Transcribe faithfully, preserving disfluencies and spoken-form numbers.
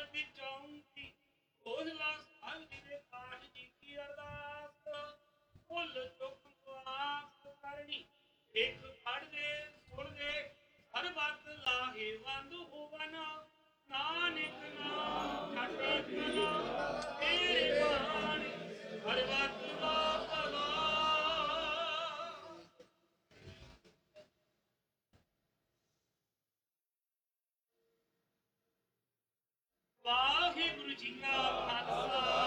ਵਿਚਾਉਂਦੀ ਕੋਹਲਾ ਸਾਹਿਬ ਜੀ ਦੇ ਪਾਠ ਜੀ ਕੀ ਅਰਦਾਸ ਭੁੱਲ ਚੁੱਕ ਮੁਆਫ ਕਰਨੀ ਇੱਕ ਪੜਦੇ ਸੁਣਦੇ ਸਰਬੱਤ ਲਾਹੇਵੰਦ ਹੋਵਨ ਨਾਨਕ ਨਾਮ ਛੱਡੇ ਕਲਾ ਤੇਰੇ ਬਾਣੀ ਸਰਬੱਤ ਦਾ ਭਲਾ। ਵਾਹਿਗੁਰੂ ਜੀ ਕਾ ਖਾਲਸਾ